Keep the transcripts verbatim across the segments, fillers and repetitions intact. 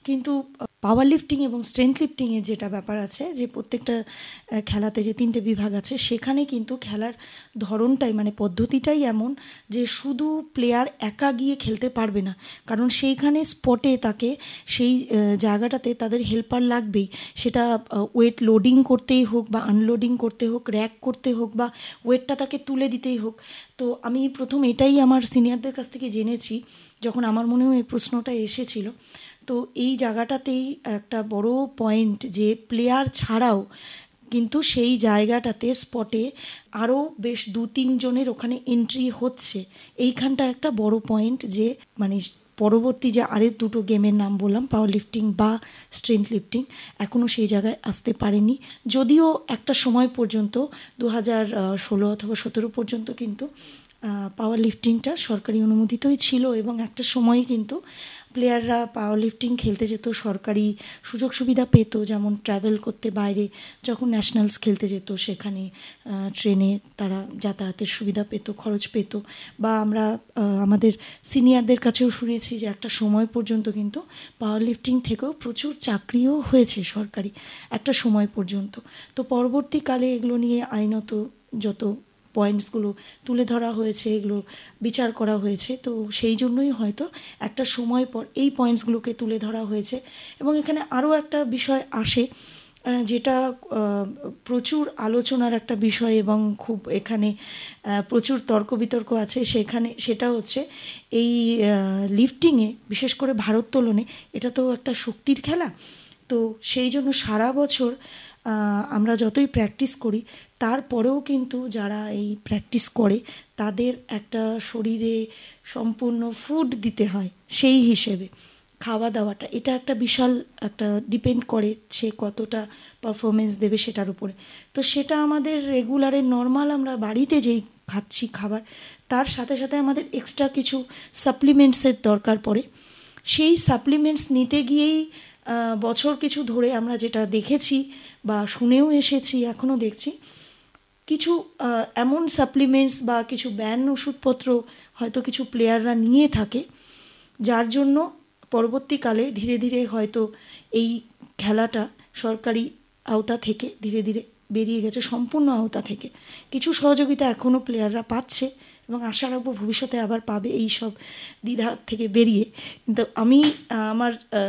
কিন্তু পাওয়ার লিফটিং এবং স্ট্রেংথ লিফটিংয়ের যেটা ব্যাপার আছে, যে প্রত্যেকটা খেলাতে যে তিনটে বিভাগ আছে, সেখানে কিন্তু খেলার ধরনটাই মানে পদ্ধতিটাই এমন যে শুধু প্লেয়ার একা গিয়ে খেলতে পারবে না, কারণ সেইখানে স্পটে তাকে সেই জায়গাটাতে তাদের হেল্পার লাগবেই। সেটা ওয়েট লোডিং করতেই হোক বা আনলোডিং করতে হোক, র্যাক করতে হোক বা ওয়েটটা তাকে তুলে দিতেই হোক। তো আমি প্রথম এটাই আমার সিনিয়রদের কাছ থেকে জেনেছি যখন আমার মনেও এই প্রশ্নটা এসেছিল। তো এই জায়গাটাতেই একটা বড় পয়েন্ট যে প্লেয়ার ছাড়াও কিন্তু সেই জায়গাটাতে স্পটে আরও বেশ দু তিনজনের ওখানে এন্ট্রি হচ্ছে। এইখানটা একটা বড় পয়েন্ট যে মানে পরবর্তী যে আরেক দুটো গেমের নাম বললাম, পাওয়ার লিফটিং বা স্ট্রেংথ লিফটিং, এখনও সেই জায়গায় আসতে পারেনি। যদিও একটা সময় পর্যন্ত দু হাজার ষোলো অথবা সতেরো পর্যন্ত কিন্তু পাওয়ার লিফটিংটা সরকারি অনুমোদিতই ছিল এবং একটা সময় কিন্তু প্লেয়াররা পাওয়ার লিফটিং খেলতে যেত, সরকারি সুযোগ সুবিধা পেত, যেমন ট্রাভেল করতে বাইরে যখন ন্যাশনালস খেলতে যেত সেখানে ট্রেনে তারা যাতায়াতের সুবিধা পেত, খরচ পেত। বা আমরা আমাদের সিনিয়রদের কাছেও শুনেছি যে একটা সময় পর্যন্ত কিন্তু পাওয়ার লিফটিং থেকেও প্রচুর চাকরিও হয়েছে সরকারি একটা সময় পর্যন্ত। তো পরবর্তীকালে এগুলো নিয়ে আইনত যত পয়েন্টসগুলো তুলে ধরা হয়েছে, এগুলো বিচার করা হয়েছে। তো সেই জন্যই হয়তো একটা সময় পর এই পয়েন্টসগুলোকে তুলে ধরা হয়েছে। এবং এখানে আরও একটা বিষয় আসে যেটা প্রচুর আলোচনার একটা বিষয় এবং খুব এখানে প্রচুর তর্ক বিতর্ক আছে সেখানে, সেটা হচ্ছে এই লিফটিংয়ে, বিশেষ করে ভারোত্তোলনে, এটা তো একটা শক্তির খেলা। তো সেই জন্য সারা বছর আমরা যতই প্র্যাকটিস করি তারপরেও কিন্তু যারা এই প্র্যাকটিস করে তাদের একটা শরীরে সম্পূর্ণ ফুড দিতে হয়। সেই হিসেবে খাওয়া দাওয়াটা, এটা একটা বিশাল একটা ডিপেন্ড করে সে কতটা পারফরমেন্স দেবে সেটার উপরে। তো সেটা আমাদের রেগুলারে নর্মাল আমরা বাড়িতে যেই খাচ্ছি খাবার, তার সাথে সাথে আমাদের এক্সট্রা কিছু সাপ্লিমেন্টসের দরকার পড়ে। সেই সাপ্লিমেন্টস নিতে গিয়েই বছর কিছু ধরে আমরা যেটা দেখেছি বা শুনেও এসেছি, এখনও দেখছি, কিছু এমন সাপ্লিমেন্টস বা কিছু ব্যান ওষুধপত্র হয়তো কিছু প্লেয়াররা নিয়ে থাকে, যার জন্য পরবর্তীকালে ধীরে ধীরে হয়তো এই খেলাটা সরকারি আওতা থেকে ধীরে ধীরে বেরিয়ে গেছে, সম্পূর্ণ আওতা থেকে। কিছু সহযোগিতা এখনও প্লেয়াররা পাচ্ছে এবং আশা রাখবো ভবিষ্যতে আবার পাবে এই সব দ্বিধা থেকে বেরিয়ে। কিন্তু আমি আমার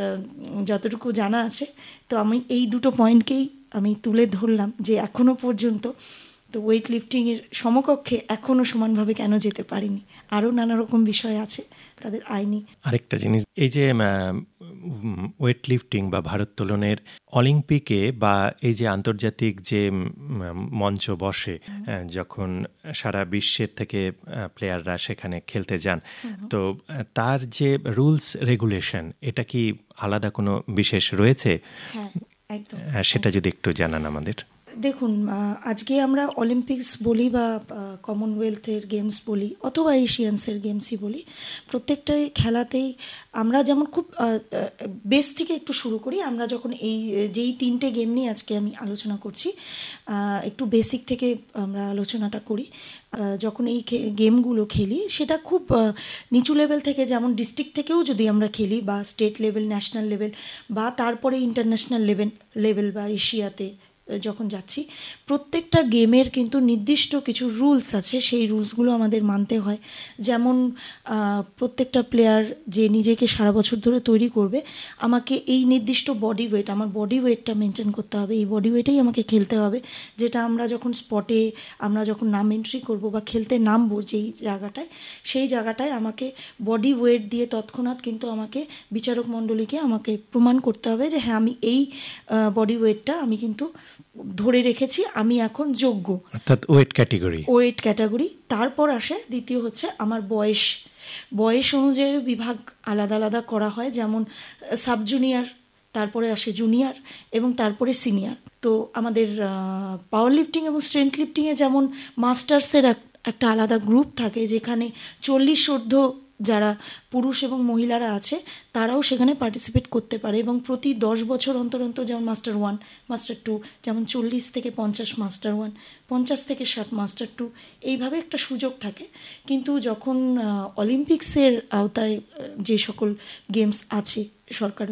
যতটুকু জানা আছে, তো আমি এই দুটো পয়েন্টকেই আমি তুলে ধরলাম যে এখনও পর্যন্ত তো ওয়েট লিফটিংয়ের সমকক্ষে এখনও সমানভাবে কেন যেতে পারিনি। আরও নানা রকম বিষয় আছে তাদের আইনি। আরেকটা জিনিস, এই যে ওয়েট লিফটিং বা ভারোত্তোলনের অলিম্পিকে বা এই যে আন্তর্জাতিক যে মঞ্চ বসে, যখন সারা বিশ্বের থেকে প্লেয়াররা সেখানে খেলতে যান, তো তার যে রুলস রেগুলেশন, এটা কি আলাদা কোনো বিশেষ রয়েছে? হ্যাঁ, একদম। সেটা যদি একটু জানান আমাদের। দেখুন, আজকে আমরা অলিম্পিক্স বলি বা কমনওয়েলথের গেমস বলি অথবা এশিয়ান্সের গেমসই বলি, প্রত্যেকটাই খেলাতেই আমরা যেমন খুব বেস থেকে একটু শুরু করি। আমরা যখন এই যেই তিনটে গেম নিয়ে আজকে আমি আলোচনা করছি, একটু বেসিক থেকে আমরা আলোচনাটা করি। যখন এই গেমগুলো খেলি সেটা খুব নিচু লেভেল থেকে, যেমন ডিস্ট্রিক্ট থেকেও যদি আমরা খেলি বা স্টেট লেভেল, ন্যাশনাল লেভেল বা তারপরে ইন্টারন্যাশনাল লেভেল লেভেল বা এশিয়াতে যখন যাচ্ছি, প্রত্যেকটা গেমের কিন্তু নির্দিষ্ট কিছু রুলস আছে। সেই রুলসগুলো আমাদের মানতে হয়। যেমন প্রত্যেকটা প্লেয়ার যে নিজেকে সারা বছর ধরে তৈরি করবে, আমাকে এই নির্দিষ্ট বডি ওয়েট, আমার বডি ওয়েটটা মেনটেন করতে হবে। এই বডি ওয়েটেই আমাকে খেলতে হবে, যেটা আমরা যখন স্পটে আমরা যখন নাম এন্ট্রি করব বা খেলতে নামবো যেই জায়গাটায়, সেই জায়গাটায় আমাকে বডি ওয়েট দিয়ে তৎক্ষণাৎ কিন্তু আমাকে বিচারক মণ্ডলীকে আমাকে প্রমাণ করতে হবে যে হ্যাঁ, আমি এই বডি ওয়েটটা আমি কিন্তু ধরে রেখেছি, আমি এখন যোগ্য। অর্থাৎ ওয়েট ক্যাটাগরি ওয়েট ক্যাটাগরি তারপর আসে দ্বিতীয় হচ্ছে আমার বয়স। বয়স অনুযায়ী বিভাগ আলাদা আলাদা করা হয়, যেমন সাব জুনিয়র, তারপরে আসে জুনিয়র এবং তারপরে সিনিয়র। তো আমাদের পাওয়ার লিফটিং এবং স্ট্রেংথ লিফটিংয়ে যেমন মাস্টার্সের একটা আলাদা গ্রুপ থাকে, যেখানে চল্লিশ ঊর্ধ্ব যারা পুরুষ এবং মহিলারা আছে তারাও সেখানে পার্টিসিপেট করতে পারে। এবং প্রতি দশ বছর অন্তর অন্তর যেমন মাস্টার ওয়ান, মাস্টার টু, যেমন চল্লিশ থেকে পঞ্চাশ মাস্টার ওয়ান, পঞ্চাশ থেকে ষাট মাস্টার টু, এইভাবে একটা সুযোগ থাকে। কিন্তু যখন অলিম্পিক্সের আওতায় যে সকল গেমস আছে সরকার